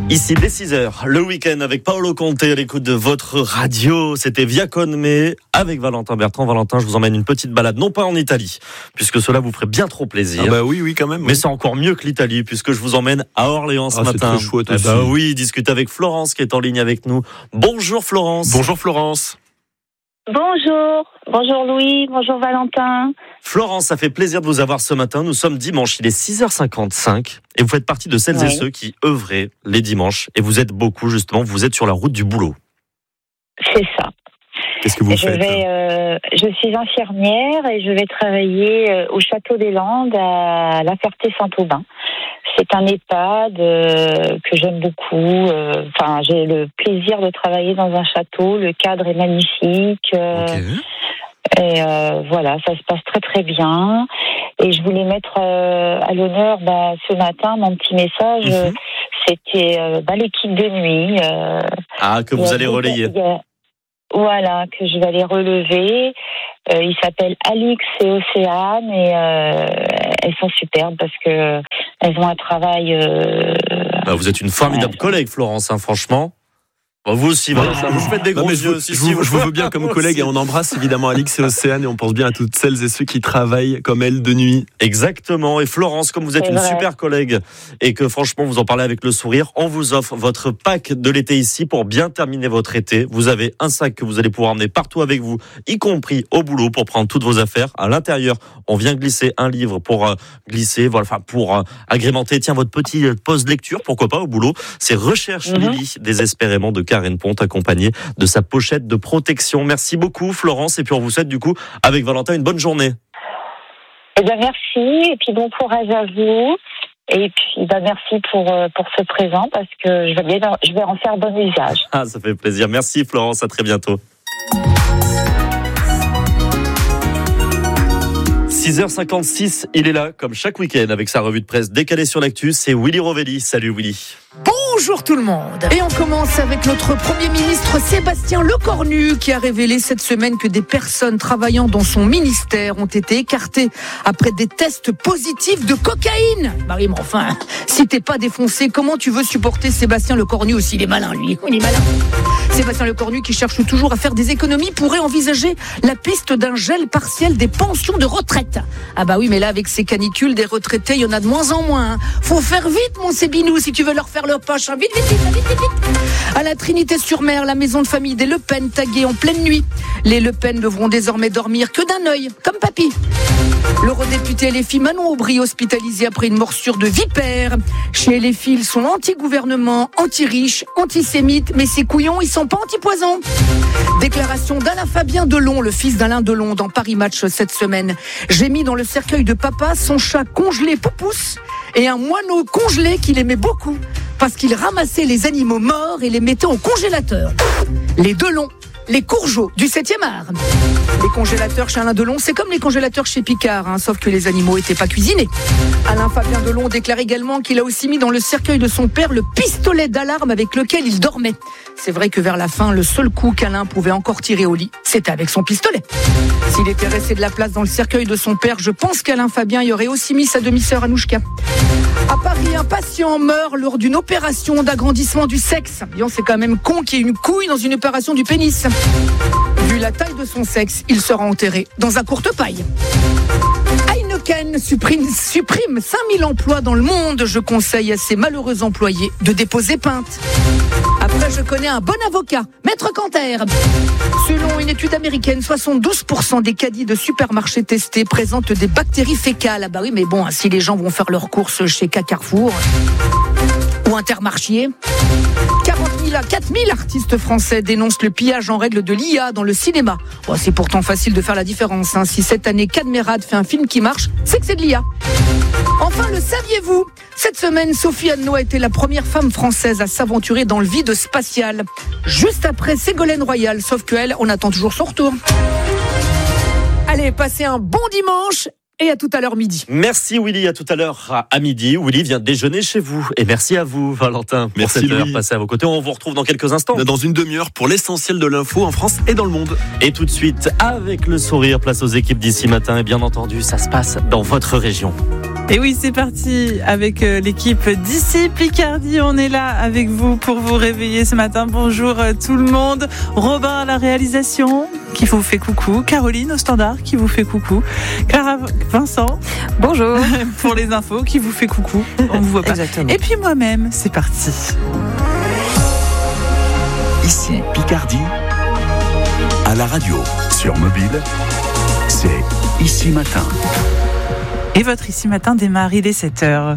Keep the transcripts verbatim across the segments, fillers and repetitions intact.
Ici, dès six heures, le week-end avec Paolo Conte à l'écoute de votre radio. C'était Via Conme avec Valentin Bertrand. Valentin, je vous emmène une petite balade, non pas en Italie, puisque cela vous ferait bien trop plaisir. Ah bah oui, oui, quand même. Mais oui. c'est encore mieux que l'Italie, puisque je vous emmène à Orléans ce ah, matin. C'est très chouette eh aussi. bah oui, discuter avec Florence qui est en ligne avec nous. Bonjour Florence. Bonjour Florence. Bonjour, bonjour Louis, bonjour Valentin. Florence, ça fait plaisir de vous avoir ce matin. Nous sommes dimanche, il est six heures cinquante-cinq et vous faites partie de celles oui. et ceux qui œuvraient les dimanches. Et vous êtes beaucoup justement, vous êtes sur la route du boulot. C'est ça. Qu'est-ce que vous je faites vais, euh, Je suis infirmière et je vais travailler euh, au Château des Landes à La Ferté-Saint-Aubin. C'est un EHPAD euh, que j'aime beaucoup. Euh, enfin, j'ai le plaisir de travailler dans un château. Le cadre est magnifique. Euh, Ok. Et euh, voilà, ça se passe très très bien. Et je voulais mettre euh, à l'honneur bah, ce matin mon petit message. Mm-hmm. euh, C'était euh, bah, l'équipe de nuit. Euh, Ah, que vous allez relayer. Voilà, que je vais aller relever. Euh, ils s'appellent Alix et Océane et euh, elles sont superbes parce que elles ont un travail. Euh, Bah, vous êtes une formidable ouais. collègue, Florence, hein, franchement. Bah, vous aussi, Valentin, vous faites des Non, gros mais je, yeux. vous, si, je, si, vous, je vous veux bien comme Moi collègue et aussi. on embrasse évidemment Alix et Océane et on pense bien à toutes celles et ceux qui travaillent comme elles de nuit. Exactement. Et Florence, comme vous êtes C'est une vrai. super collègue et que franchement vous en parlez avec le sourire, on vous offre votre pack de l'été ici pour bien terminer votre été. Vous avez un sac que vous allez pouvoir emmener partout avec vous, y compris au boulot pour prendre toutes vos affaires. À l'intérieur, on vient glisser un livre pour euh, glisser, voilà, enfin pour euh, agrémenter, tiens, votre petit euh, pause lecture, pourquoi pas au boulot. C'est Recherche Mhm. Lily, désespérément de Karen Ponte, accompagnée de sa pochette de protection. Merci beaucoup Florence et puis on vous souhaite du coup avec Valentin une bonne journée. Eh bien, merci et puis bon courage à vous. Et puis bah, merci pour euh, pour ce présent parce que je vais bien, je vais en faire bon usage. Ah, ça fait plaisir. Merci Florence, à très bientôt. six heures cinquante-six, il est là, comme chaque week-end, avec sa revue de presse décalée sur l'actu. C'est Willy Rovelli. Salut Willy. Bonjour tout le monde. Et on commence avec notre Premier ministre Sébastien Lecornu qui a révélé cette semaine que des personnes travaillant dans son ministère ont été écartées après des tests positifs de cocaïne. Marie, mais enfin, si t'es pas défoncé, comment tu veux supporter Sébastien Lecornu aussi? Il est malin, lui. Il est malin. Sébastien Lecornu, qui cherche toujours à faire des économies, pourrait envisager la piste d'un gel partiel des pensions de retraite. Ah bah oui, mais là, avec ces canicules, des retraités, il y en a de moins en moins. Hein. Faut faire vite, mon Sébinou, si tu veux leur faire leur poche. Vite, vite, vite, vite, vite, vite. À la Trinité-sur-Mer, la maison de famille des Le Pen taguée en pleine nuit. Les Le Pen devront désormais dormir que d'un œil, comme papy. L'eurodéputé L F I Manon Aubry hospitalisé après une morsure de vipère. Chez L F I, ils sont anti-gouvernement, anti-riches, antisémites, mais ces couillons, ils sont pas anti-poison. Déclaration d'Alain Fabien Delon, le fils d'Alain Delon, dans Paris Match cette semaine. J'ai mis dans le cercueil de papa son chat congelé Poupousse et un moineau congelé qu'il aimait beaucoup parce qu'il ramassait les animaux morts et les mettait au congélateur. Les Delon, les Courgeaux du septième art. Les congélateurs chez Alain Delon, c'est comme les congélateurs chez Picard, hein, sauf que les animaux n'étaient pas cuisinés. Alain Fabien Delon déclare également qu'il a aussi mis dans le cercueil de son père le pistolet d'alarme avec lequel il dormait. C'est vrai que vers la fin, le seul coup qu'Alain pouvait encore tirer au lit, c'était avec son pistolet. S'il était resté de la place dans le cercueil de son père, je pense qu'Alain Fabien y aurait aussi mis sa demi-sœur Anouchka. À Paris, un patient meurt lors d'une opération d'agrandissement du sexe. Disons, c'est quand même con qu'il y ait une couille dans une opération du pénis. Vu la taille de son sexe, il sera enterré dans un courte-paille. Heineken supprime, supprime cinq mille emplois dans le monde. Je conseille à ces malheureux employés de déposer plainte. Après, je connais un bon avocat, Maître Canter. Selon une étude américaine, soixante-douze pour cent des caddies de supermarchés testés présentent des bactéries fécales. Ah bah oui, mais bon, si les gens vont faire leurs courses chez Carrefour ou Intermarché. quarante mille à quatre mille artistes français dénoncent le pillage en règle de l'I A dans le cinéma. Bon, c'est pourtant facile de faire la différence. Hein. Si cette année Cadmerade fait un film qui marche, c'est que c'est de l'I A. Enfin, le saviez-vous? Cette semaine, Sophie Anneau a été la première femme française à s'aventurer dans le vide spatial. Juste après Ségolène Royal, sauf qu'elle, on attend toujours son retour. Allez, passez un bon dimanche et à tout à l'heure midi. Merci Willy, à tout à l'heure à midi. Willy vient déjeuner chez vous. Et merci à vous Valentin pour Merci, cette heure Louis. passée à vos côtés. On vous retrouve dans quelques instants. Dans une demi-heure pour l'essentiel de l'info en France et dans le monde. Et tout de suite, avec le sourire, place aux équipes d'ici matin. Et bien entendu, ça se passe dans votre région. Et oui, c'est parti avec l'équipe d'ici Picardie. On est là avec vous pour vous réveiller ce matin. Bonjour tout le monde. Robin à la réalisation qui vous fait coucou. Caroline au standard qui vous fait coucou. Clara Vincent. Bonjour. Pour les infos qui vous fait coucou. On ne vous voit pas. Exactement. Et puis moi-même, c'est parti. Ici Picardie, à la radio, sur mobile, c'est Ici Matin. Et votre Ici Matin démarre, il est sept heures.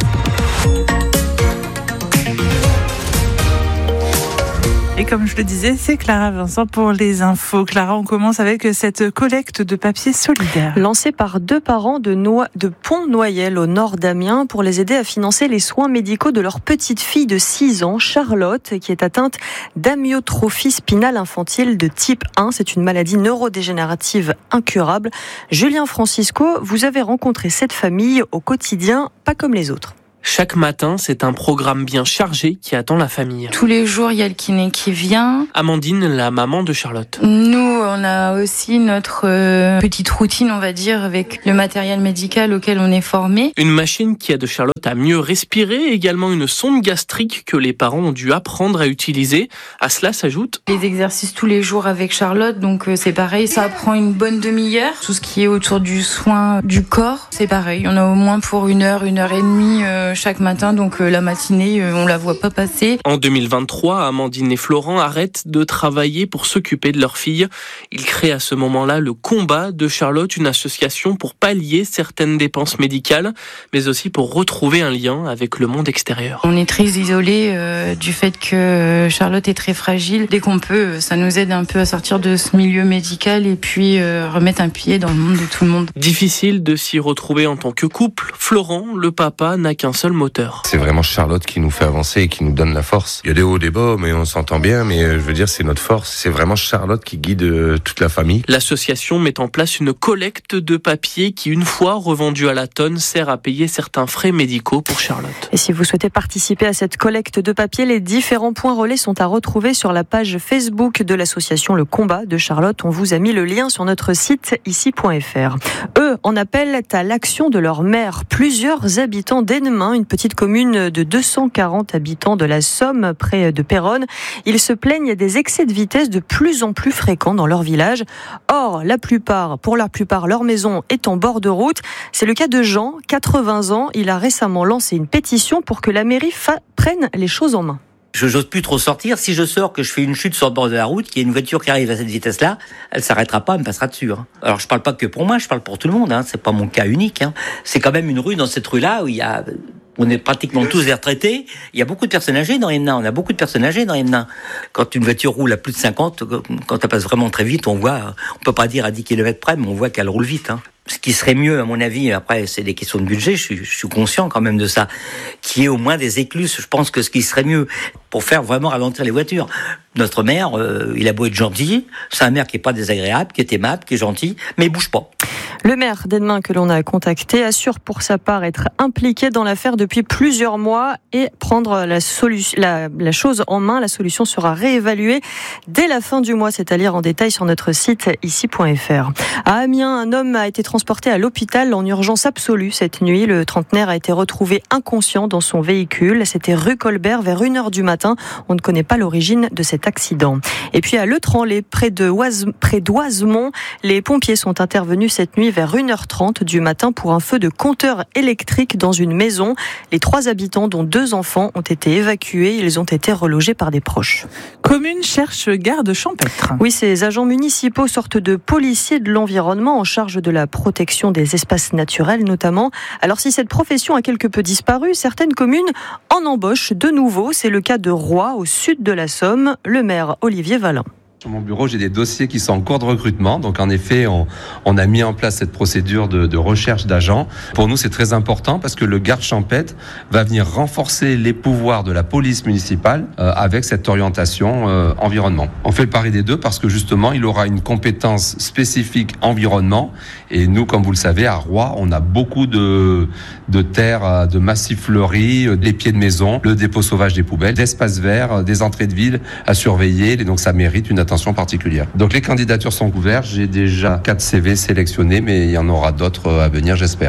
Et comme je le disais, c'est Clara Vincent pour les infos. Clara, on commence avec cette collecte de papier solidaire. Lancée par deux parents de, Noi- de Pont-Noyel au nord d'Amiens pour les aider à financer les soins médicaux de leur petite fille de six ans, Charlotte, qui est atteinte d'amyotrophie spinale infantile de type un. C'est une maladie neurodégénérative incurable. Julien Francisco, vous avez rencontré cette famille au quotidien, pas comme les autres. Chaque matin, c'est un programme bien chargé qui attend la famille. Tous les jours, il y a le kiné qui vient. Amandine, la maman de Charlotte. Nous, on a aussi notre euh, petite routine, on va dire, avec le matériel médical auquel on est formé. Une machine qui aide Charlotte à mieux respirer, également une sonde gastrique que les parents ont dû apprendre à utiliser. À cela s'ajoute les exercices tous les jours avec Charlotte, donc euh, c'est pareil, ça prend une bonne demi-heure. Tout ce qui est autour du soin du corps, c'est pareil. On a au moins pour une heure, une heure et demie euh, chaque matin, donc euh, la matinée, euh, on la voit pas passer. En deux mille vingt-trois, Amandine et Florent arrêtent de travailler pour s'occuper de leur fille. Ils créent à ce moment-là le Combat de Charlotte, une association pour pallier certaines dépenses médicales, mais aussi pour retrouver un lien avec le monde extérieur. On est très isolés euh, du fait que Charlotte est très fragile. Dès qu'on peut, ça nous aide un peu à sortir de ce milieu médical et puis euh, remettre un pied dans le monde de tout le monde. Difficile de s'y retrouver en tant que couple. Florent, le papa, n'a qu'un seul moteur. C'est vraiment Charlotte qui nous fait avancer et qui nous donne la force. Il y a des hauts, des bas, mais on s'entend bien, mais je veux dire, c'est notre force. C'est vraiment Charlotte qui guide toute la famille. L'association met en place une collecte de papier qui, une fois revendue à la tonne, sert à payer certains frais médicaux pour Charlotte. Et si vous souhaitez participer à cette collecte de papier, les différents points relais sont à retrouver sur la page Facebook de l'association Le Combat de Charlotte. On vous a mis le lien sur notre site ici point f r. Eux en appellent à l'action de leur maire. Plusieurs habitants d'Ennemain, une petite commune de deux cent quarante habitants de la Somme, près de Péronne. Ils se plaignent des excès de vitesse de plus en plus fréquents dans leur village. Or, la plupart, pour la plupart, leur maison est en bord de route. C'est le cas de Jean, quatre-vingts ans. Il a récemment lancé une pétition pour que la mairie fa- prenne les choses en main. Je n'ose plus trop sortir. Si je sors, que je fais une chute sur le bord de la route, qu'il y a une voiture qui arrive à cette vitesse-là, elle s'arrêtera pas, elle me passera dessus. Hein. Alors je parle pas que pour moi, je parle pour tout le monde. Hein. C'est pas mon cas unique. Hein. C'est quand même une rue, dans cette rue-là où il y a, on est pratiquement tous des retraités. Il y a beaucoup de personnes âgées dans Yemna. On a beaucoup de personnes âgées dans Yemna. Quand une voiture roule à plus de cinquante, quand elle passe vraiment très vite, on voit, on peut pas dire à dix kilomètres près, mais on voit qu'elle roule vite. Hein. Ce qui serait mieux, à mon avis, après c'est des questions de budget, je suis, je suis conscient quand même de ça, qu'il y ait au moins des écluses. Je pense que ce qui serait mieux pour faire vraiment ralentir les voitures. Notre maire, euh, il a beau être gentil, c'est un maire qui est pas désagréable, qui est aimable, qui est gentil, mais il bouge pas. Le maire d'Ennemain que l'on a contacté assure pour sa part être impliqué dans l'affaire depuis plusieurs mois et prendre la, solution, la, la chose en main. La solution sera réévaluée dès la fin du mois. C'est à lire en détail sur notre site ici point f r. À Amiens, un homme a été transporté à l'hôpital en urgence absolue cette nuit. Le trentenaire a été retrouvé inconscient dans son véhicule. C'était rue Colbert vers une heure du matin. On ne connaît pas l'origine de cet accident. Et puis à Le Tranlay, près de Oise, près d'Oisemont, les pompiers sont intervenus cette nuit vers une heure trente du matin pour un feu de compteur électrique dans une maison. Les trois habitants, dont deux enfants, ont été évacués. Ils ont été relogés par des proches. Commune cherche garde champêtre. Oui, ces agents municipaux, sortent de policiers de l'environnement en charge de la protection des espaces naturels notamment. Alors si cette profession a quelque peu disparu, certaines communes en embauchent de nouveau. C'est le cas de Roy, au sud de la Somme. Le maire Olivier Valin. Sur mon bureau, j'ai des dossiers qui sont en cours de recrutement. Donc, en effet, on, on a mis en place cette procédure de, de recherche d'agents. Pour nous, c'est très important parce que le garde champêtre va venir renforcer les pouvoirs de la police municipale euh, avec cette orientation euh, environnement. On fait le pari des deux parce que justement, il aura une compétence spécifique environnement. Et nous, comme vous le savez, à Roy, on a beaucoup de, de terres, de massifs fleuris, des pieds de maison, le dépôt sauvage des poubelles, d'espaces verts, des entrées de ville à surveiller. Et donc, ça mérite une attention particulière. Donc les candidatures sont ouvertes, j'ai déjà quatre C V sélectionnés, mais il y en aura d'autres à venir, j'espère.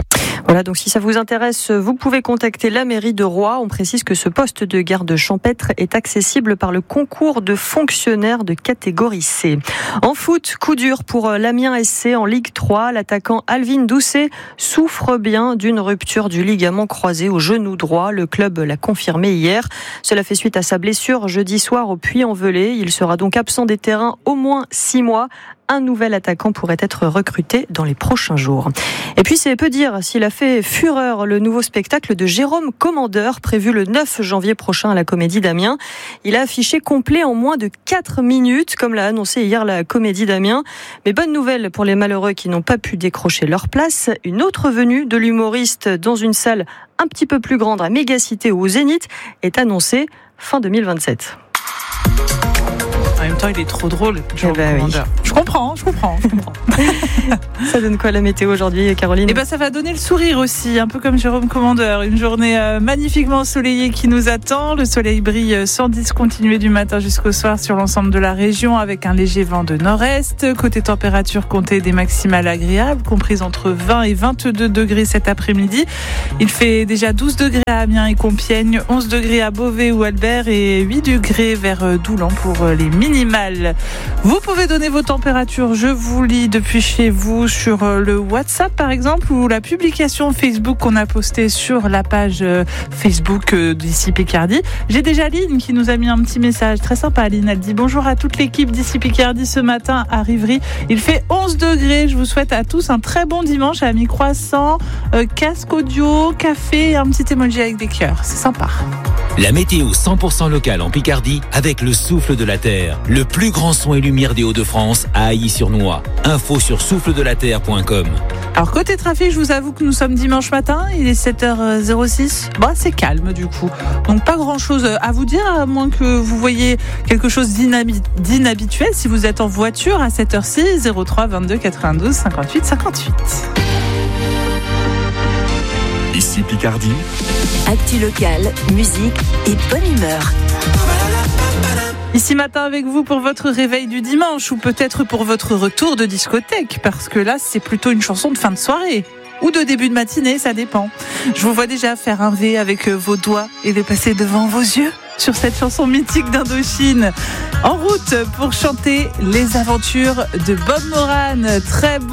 Voilà, donc si ça vous intéresse, vous pouvez contacter la mairie de Roye. On précise que ce poste de garde champêtre est accessible par le concours de fonctionnaires de catégorie C. En foot, coup dur pour l'Amiens S C en Ligue trois. L'attaquant Alvin Doucet souffre bien d'une rupture du ligament croisé au genou droit. Le club l'a confirmé hier. Cela fait suite à sa blessure jeudi soir au Puy-en-Velay. Il sera donc absent des terrains au moins six mois. Un nouvel attaquant pourrait être recruté dans les prochains jours. Et puis c'est peu dire s'il a fait fureur le nouveau spectacle de Jérôme Commandeur prévu le neuf janvier prochain à la Comédie d'Amiens. Il a affiché complet en moins de quatre minutes comme l'a annoncé hier la Comédie d'Amiens. Mais bonne nouvelle pour les malheureux qui n'ont pas pu décrocher leur place. Une autre venue de l'humoriste dans une salle un petit peu plus grande à Mégacité ou au Zénith est annoncée fin deux mille vingt-sept. En même temps, il est trop drôle, Jérôme eh ben Commandeur. Oui. Je comprends, je comprends, je comprends. Ça donne quoi la météo aujourd'hui, Caroline ? Eh ben, ça va donner le sourire aussi, un peu comme Jérôme Commandeur. Une journée euh, magnifiquement ensoleillée qui nous attend. Le soleil brille sans discontinuer du matin jusqu'au soir sur l'ensemble de la région avec un léger vent de nord-est. Côté température, comptez des maximales agréables, comprises entre vingt et vingt-deux degrés cet après-midi. Il fait déjà douze degrés à Amiens et Compiègne, onze degrés à Beauvais ou Albert et huit degrés vers Doulan pour les minimales. Vous pouvez donner vos températures, je vous lis depuis chez vous sur le WhatsApp par exemple ou la publication Facebook qu'on a postée sur la page Facebook d'Ici Picardie. J'ai déjà Aline qui nous a mis un petit message très sympa. Aline, elle dit bonjour à toute l'équipe d'Ici Picardie ce matin à Rivry. Il fait onze degrés. Je vous souhaite à tous un très bon dimanche. À mi croissant, euh, casque audio, café et un petit emoji avec des cœurs. C'est sympa. La météo cent pour cent locale en Picardie avec le souffle de la terre. Le plus grand son et lumière des Hauts-de-France à Ailly-sur-Noix. Info sur souffle de la terre point com. Alors côté trafic, je vous avoue que nous sommes dimanche matin, il est sept heures zéro six. Bah, c'est calme du coup. Donc pas grand chose à vous dire, à moins que vous voyez quelque chose d'inhabituel si vous êtes en voiture à sept heures six, zéro trois vingt-deux quatre-vingt-douze cinquante-huit cinquante-huit. Ici Picardie. Actu locale, musique et bonne humeur. Ici matin avec vous pour votre réveil du dimanche ou peut-être pour votre retour de discothèque parce que là c'est plutôt une chanson de fin de soirée ou de début de matinée, ça dépend. Je vous vois déjà faire un V avec vos doigts et les passer devant vos yeux sur cette chanson mythique d'Indochine. En route pour chanter les aventures de Bob Moran. Très bon